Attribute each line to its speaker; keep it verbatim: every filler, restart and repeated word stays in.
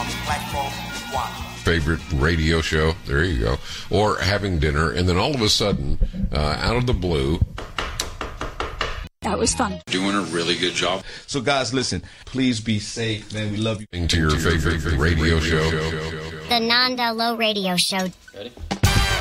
Speaker 1: Black folks, watch.
Speaker 2: Favorite radio show, there you go, or having dinner, and then all of a sudden, uh, out of the blue,
Speaker 3: that was fun.
Speaker 4: Doing a really good job.
Speaker 5: So guys, listen, please be safe, man. We love you.
Speaker 2: To your favorite radio show.
Speaker 6: The Nanda Low Radio Show.
Speaker 4: Ready?